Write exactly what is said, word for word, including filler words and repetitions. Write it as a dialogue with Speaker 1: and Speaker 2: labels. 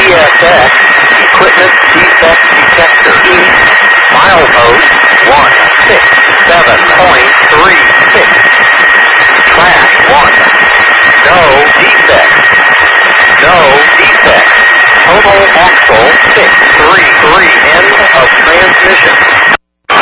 Speaker 1: S X, Equipment Defect Detector, East, milepost one six seven point three six, Class one, no defect, no